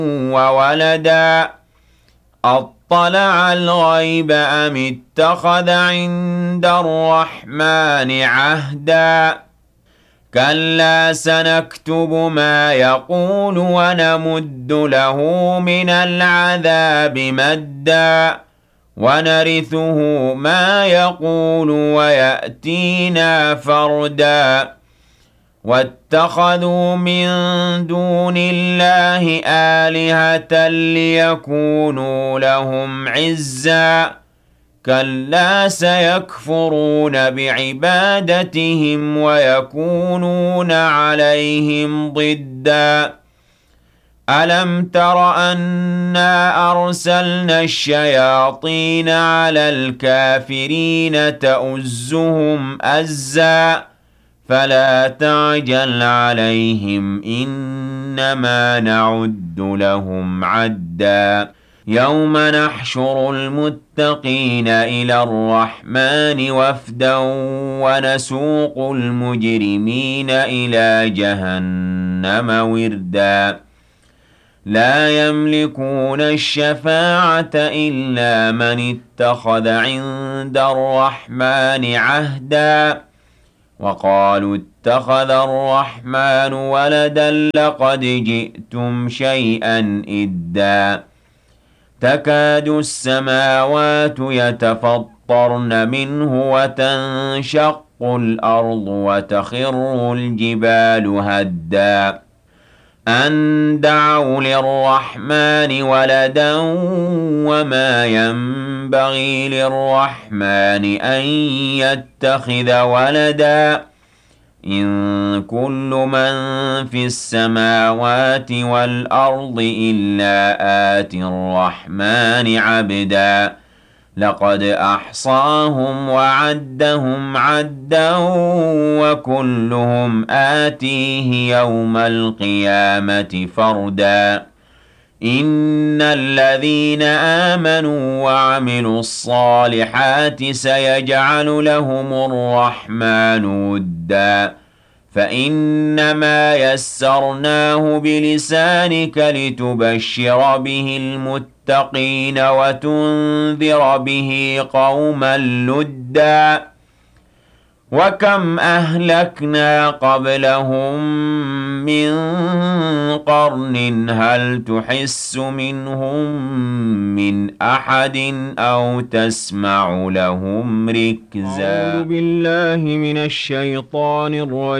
وولدا أطلع الغيب أم اتخذ عند الرحمن عهدا كلا سنكتب ما يقول ونمد له من العذاب مدا ونرثه ما يقول ويأتينا فردا واتخذوا من دون الله آلهة ليكونوا لهم عزا كلا سيكفرون بعبادتهم ويكونون عليهم ضدا ألم تر أنا أرسلنا الشياطين على الكافرين تؤزهم أزا فلا تعجل عليهم إنما نعد لهم عدا يوم نحشر المتقين إلى الرحمن وفدا ونسوق المجرمين إلى جهنم وردا لا يملكون الشفاعة إلا من اتخذ عند الرحمن عهدا وقالوا اتخذ الرحمن ولدا لقد جئتم شيئا إدا تكاد السماوات يتفطرن منه وتنشق الأرض وتخر الجبال هدا أن دعوا للرحمن ولدا وما ينبغي للرحمن أن يتخذ ولدا إن كل من في السماوات والأرض إلا آتي الرحمن عبدا لقد أحصاهم وعدهم عدا وكلهم آتيه يوم القيامة فردا إن الذين آمنوا وعملوا الصالحات سيجعل لهم الرحمن ودا فإنما يسرناه بلسانك لتبشر به المتقين وتنذر به قوما لدا وكم أهلكنا قبلهم من قرن هل تحس منهم من أحد أو تسمع لهم ركزا أعوذ بالله من الشيطان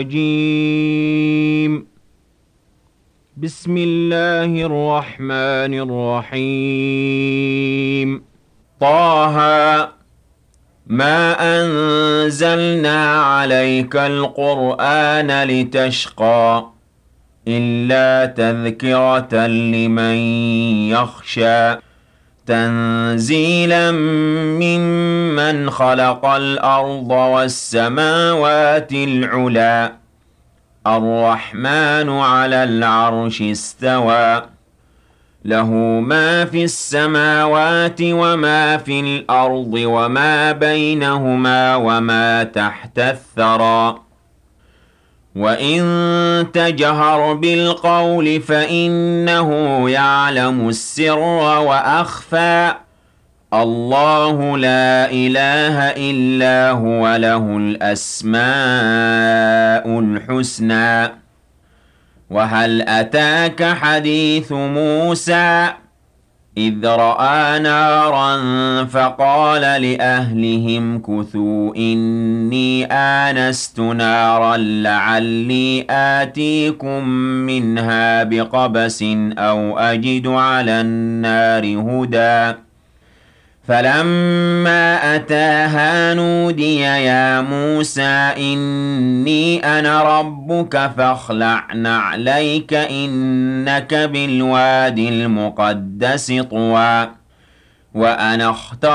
الرجيم بسم الله الرحمن الرحيم طه ما أنزلنا عليك القرآن لتشقى إلا تذكرة لمن يخشى تنزيلا ممن خلق الأرض والسماوات العلا الرحمن على العرش استوى له ما في السماوات وما في الأرض وما بينهما وما تحت الثرى وإن تجهر بالقول فإنه يعلم السر وأخفى الله لا إله إلا هو له الأسماء الحسنى وهل أتاك حديث موسى إذ رأى نارا فقال لأهلهم كثوا إني آنست نارا لعلي آتيكم منها بقبس أو أجد على النار هدى فلما أتاها نودي يا موسى إني أنا ربك فاخلع نعليك إنك بالوادي المقدس طوى وأنا اخترتك